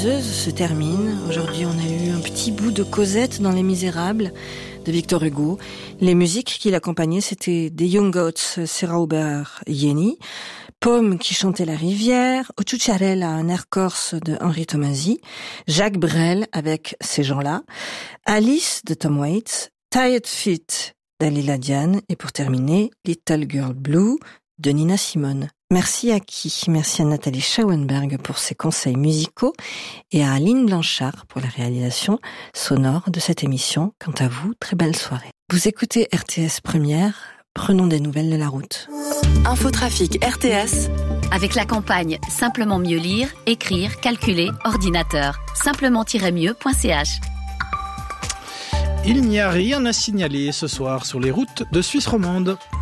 Se termine. Aujourd'hui, on a eu un petit bout de Cosette dans Les Misérables de Victor Hugo. Les musiques qui l'accompagnaient, c'était des Young Goats, Serra Aubert, Ieni, Pomme qui chantait La Rivière, O Ciucciarella, un air corse de Henri Tomasi, Jacques Brel avec Ces gens-là, Alice de Tom Waits, Tired Feet d'Alila Diane et pour terminer, Little Girl Blue de Nina Simone. Merci à qui? Merci à Nathalie Schauenberg pour ses conseils musicaux et à Aline Blanchard pour la réalisation sonore de cette émission. Quant à vous, très belle soirée. Vous écoutez RTS Première, prenons des nouvelles de la route. Infotrafic RTS avec la campagne Simplement mieux lire, écrire, calculer, ordinateur. Simplement-mieux.ch. Il n'y a rien à signaler ce soir sur les routes de Suisse romande.